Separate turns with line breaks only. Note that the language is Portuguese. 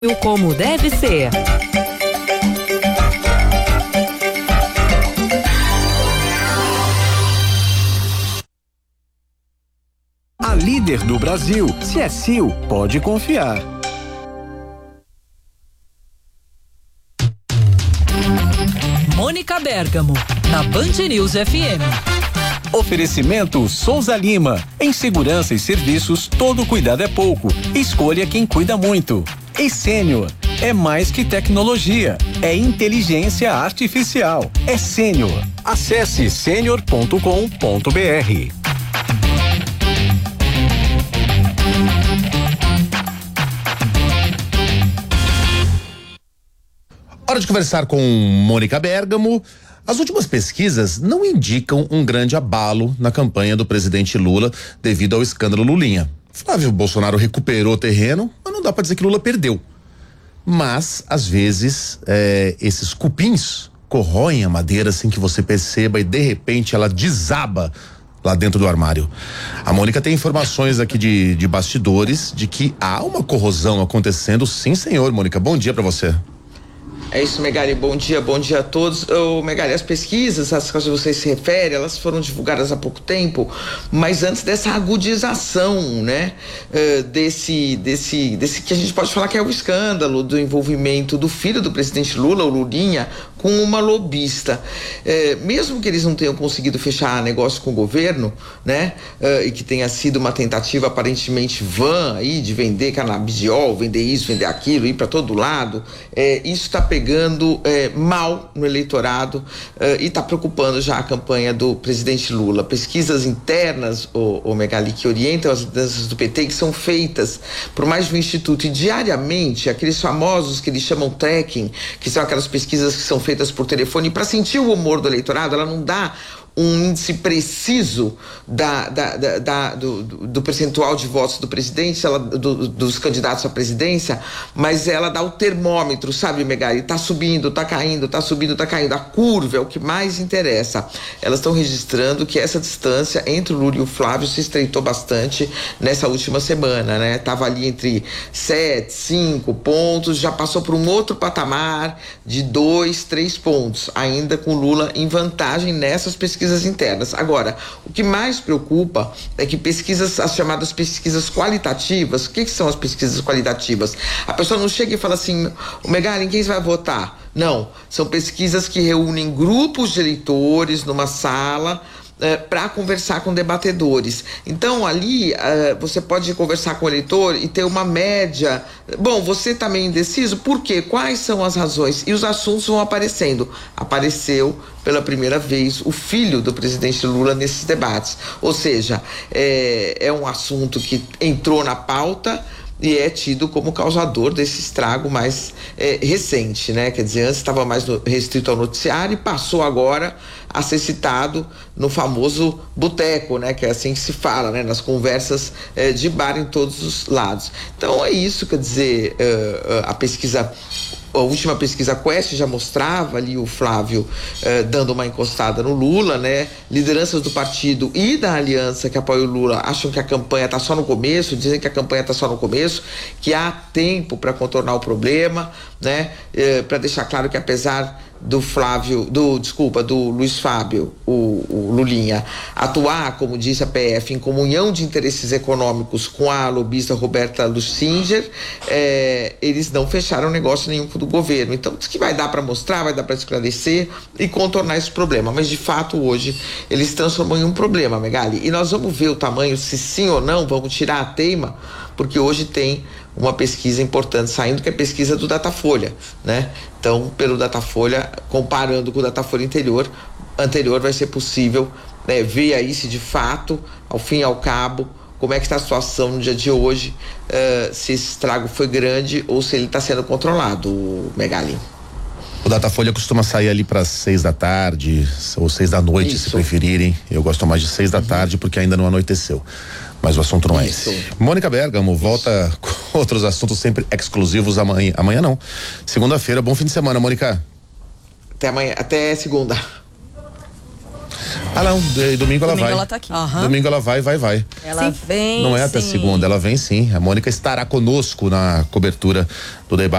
Como deve ser.
A líder do Brasil, se é Sil, pode confiar.
Mônica Bergamo, na Band News FM.
Oferecimento Souza Lima. Em segurança e serviços, todo cuidado é pouco. Escolha quem cuida muito. E Sênior. É mais que tecnologia. É inteligência artificial. É Sênior. Acesse senior.com.br.
Hora de conversar com Mônica Bergamo. As últimas pesquisas não indicam um grande abalo na campanha do presidente Lula devido ao escândalo Lulinha. Flávio Bolsonaro recuperou terreno, mas não dá pra dizer que Lula perdeu. Mas, às vezes, esses cupins corroem a madeira sem que você perceba e, de repente, ela desaba lá dentro do armário. A Mônica tem informações aqui de bastidores de que há uma corrosão acontecendo. Sim, senhor. Mônica, bom dia pra você.
É isso, Megali, bom dia a todos. Megali, as pesquisas, as quais você se refere, elas foram divulgadas há pouco tempo, mas antes dessa agudização, né, desse que a gente pode falar que é o escândalo do envolvimento do filho do presidente Lula, o Lulinha, com uma lobista. Mesmo que eles não tenham conseguido fechar negócio com o governo, né, e que tenha sido uma tentativa aparentemente vã aí de vender canabidiol, vender isso, vender aquilo, ir para todo lado, isso está pegando mal no eleitorado e está preocupando já a campanha do presidente Lula. Pesquisas internas, o Megali, que orientam as lideranças do PT, que são feitas por mais de um instituto, e diariamente aqueles famosos que eles chamam tracking, que são aquelas pesquisas que são feitas por telefone, para sentir o humor do eleitorado. Ela não dá um índice preciso do percentual de votos do presidente, dos candidatos à presidência, mas ela dá o termômetro, sabe, Megali? Tá subindo, tá caindo, tá subindo, tá caindo. A curva é o que mais interessa. Elas estão registrando que essa distância entre o Lula e o Flávio se estreitou bastante nessa última semana, né? Tava ali entre 7, 5 pontos, já passou por um outro patamar de 2, 3 pontos, ainda com Lula em vantagem nessas pesquisas internas. Agora, o que mais preocupa é que as chamadas pesquisas qualitativas, o que são as pesquisas qualitativas? A pessoa não chega e fala assim, Megali, em quem você vai votar? Não, são pesquisas que reúnem grupos de eleitores numa sala para conversar com debatedores. Então ali você pode conversar com o eleitor e ter uma média. Bom, você está meio indeciso? Por quê? Quais são as razões? E os assuntos vão aparecendo. Apareceu pela primeira vez o filho do presidente Lula nesses debates. Ou seja, é um assunto que entrou na pauta e é tido como causador desse estrago mais recente, né? Quer dizer, antes estava mais restrito ao noticiário e passou agora a ser citado no famoso boteco, né? Que é assim que se fala, né? Nas conversas de bar em todos os lados. Então é isso, quer dizer, a última pesquisa Quest já mostrava ali o Flávio dando uma encostada no Lula, né? Lideranças do partido e da aliança que apoia o Lula acham que a campanha está só no começo, dizem que a campanha está só no começo, que há tempo para contornar o problema, né? Para deixar claro que apesar do Luiz Fábio, o Lulinha, atuar, como disse a PF, em comunhão de interesses econômicos com a lobista Roberta Lucinger, eles não fecharam negócio nenhum do governo. Então, diz que vai dar para mostrar, vai dar para esclarecer e contornar esse problema. Mas, de fato, hoje, eles se transformam em um problema, Megali. E nós vamos ver o tamanho, se sim ou não, vamos tirar a teima, porque hoje tem uma pesquisa importante saindo, que é a pesquisa do Datafolha, né? Então, pelo Datafolha, comparando com o Datafolha anterior, vai ser possível ver aí se de fato, ao fim e ao cabo, como é que está a situação no dia de hoje, se esse estrago foi grande ou se ele está sendo controlado, Megali.
O Datafolha costuma sair ali para 6 da tarde ou 6 da noite, se preferirem. Eu gosto mais de 6 da tarde porque ainda não anoiteceu. Mas o assunto não é esse. Mônica Bergamo volta com outros assuntos sempre exclusivos amanhã. Amanhã não. Segunda-feira. Bom fim de semana, Mônica.
Até amanhã. Até segunda.
Ah, não, domingo ela vai.
Ela tá aqui.
Domingo ela vai.
Ela vem.
Não é até segunda, ela vem sim. A Mônica estará conosco na cobertura do debate.